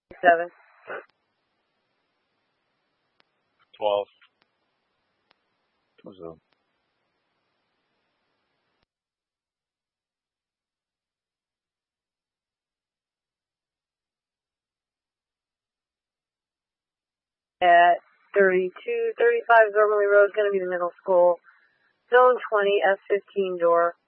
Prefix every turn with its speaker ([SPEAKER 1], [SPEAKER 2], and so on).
[SPEAKER 1] 7.
[SPEAKER 2] 12. What's up?
[SPEAKER 1] At 3235 Zormley Road, going to be the middle school. Zone 20, S15 door.